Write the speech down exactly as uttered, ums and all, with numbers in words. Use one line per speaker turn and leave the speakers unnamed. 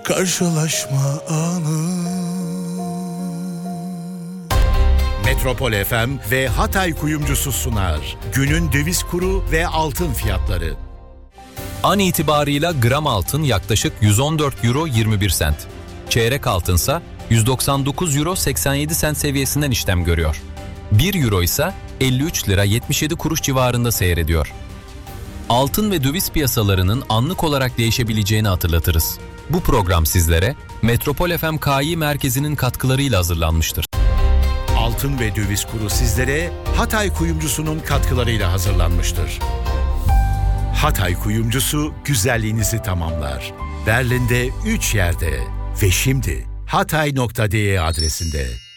karşılaşma anı.
Metropol F M ve Hatay Kuyumcusu sunar. Günün döviz kuru ve altın fiyatları.
An itibarıyla gram altın yaklaşık yüz on dört euro yirmi bir sent. Çeyrek altınsa yüz doksan dokuz euro seksen yedi sent seviyesinden işlem görüyor. bir euro ise elli üç lira yetmiş yedi kuruş civarında seyrediyor. Altın ve döviz piyasalarının anlık olarak değişebileceğini hatırlatırız. Bu program sizlere Metropol F M K I merkezinin katkılarıyla hazırlanmıştır.
Altın ve döviz kuru sizlere Hatay Kuyumcusu'nun katkılarıyla hazırlanmıştır. Hatay Kuyumcusu güzelliğinizi tamamlar. Berlin'de üç yerde ve şimdi hatay nokta de adresinde.